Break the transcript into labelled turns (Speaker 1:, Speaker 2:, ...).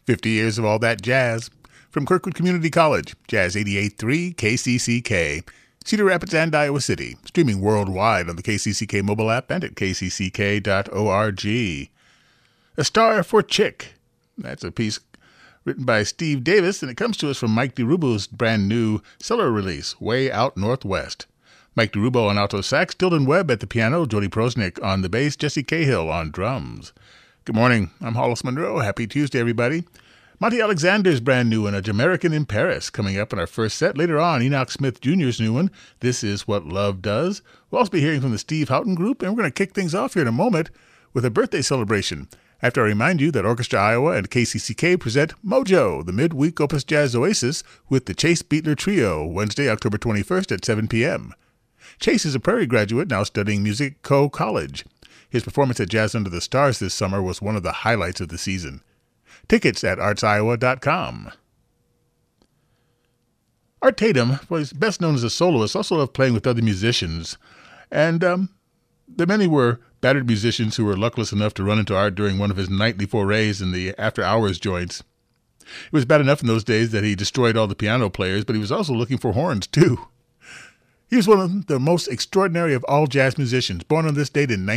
Speaker 1: 50 years of all that jazz. From Kirkwood Community College, Jazz 88.3 KCCK, Cedar Rapids and Iowa City, streaming worldwide on the KCCK mobile app and at kcck.org. A Star for Chick. That's a piece written by Steve Davis, and it comes to us from Mike DeRubo's brand new cellar release, Way Out Northwest. Mike DeRubo on alto sax, Tilden Webb at the piano, Jody Prosnick on the bass, Jesse Cahill on drums. Good morning, I'm Hollis Monroe. Happy Tuesday, everybody. Monty Alexander's brand new one, A Jamaican in Paris, coming up in our first set. Later on, Enoch Smith Jr.'s new one, This Is What Love Does. We'll also be hearing from the Steve Houghton Group, and we're going to kick things off here in a moment with a birthday celebration. After I remind you that Orchestra Iowa and KCCK present Mojo, the midweek Opus Jazz Oasis, with the Chase Beatler Trio, Wednesday, October 21st at 7 p.m. Chase is a Prairie graduate now studying music at Coe College. His performance at Jazz Under the Stars this summer was one of the highlights of the season. Tickets at artsiowa.com. Art Tatum, well, he's best known as a soloist, also loved playing with other musicians. And the many were battered musicians who were luckless enough to run into Art during one of his nightly forays in the after-hours joints. It was bad enough in those days that he destroyed all the piano players, but he was also looking for horns, too. He was one of the most extraordinary of all jazz musicians, born on this date in